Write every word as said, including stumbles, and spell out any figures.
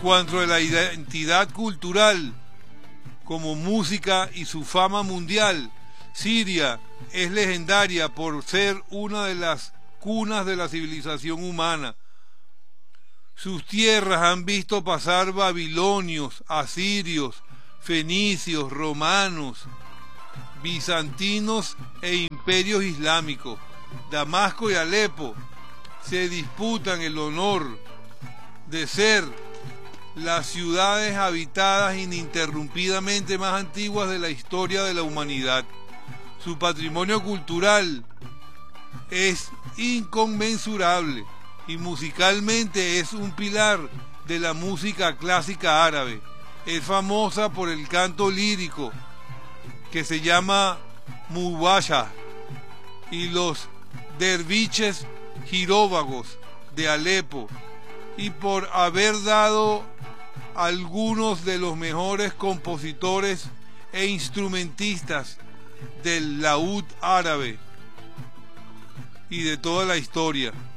cuanto a la identidad cultural, como música y su fama mundial, Siria es legendaria por ser una de las cunas de la civilización humana. Sus tierras han visto pasar babilonios, asirios, fenicios, romanos, bizantinos e imperios islámicos. Damasco y Alepo se disputan el honor de ser las ciudades habitadas ininterrumpidamente más antiguas de la historia de la humanidad. Su patrimonio cultural es inconmensurable y musicalmente es un pilar de la música clásica árabe. Es famosa por el canto lírico que se llama Muwashah y los derviches giróvagos de Alepo, y por haber dado algunos de los mejores compositores e instrumentistas del laúd árabe y de toda la historia.